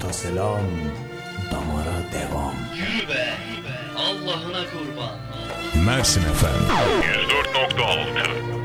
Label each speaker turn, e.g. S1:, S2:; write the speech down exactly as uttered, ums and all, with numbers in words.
S1: Orta selam, damara devam.
S2: Yürü be, Allah'ına kurban.
S3: Mersin Efem.
S4: yüz dört nokta altı